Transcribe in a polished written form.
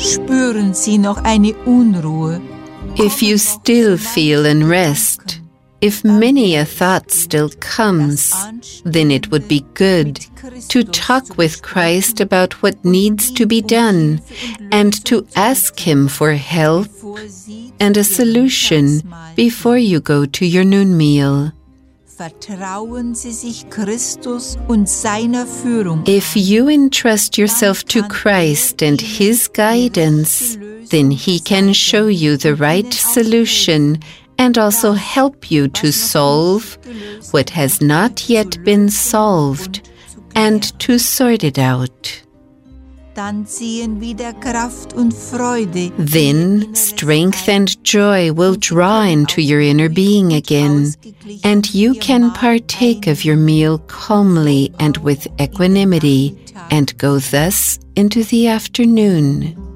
spüren Sie noch eine Unruhe, if you still feel unrest, if many a thought still comes, then it would be good to talk with Christ about what needs to be done and to ask Him for help and a solution before you go to your noon meal. Vertrauen Sie sich Christus und seiner Führung. If you entrust yourself to Christ and His guidance, then He can show you the right solution and also help you to solve what has not yet been solved and to sort it out. Dann ziehen wieder Kraft und Freude. Then strength and joy will draw into your inner being again, and you can partake of your meal calmly and with equanimity, and go thus into the afternoon.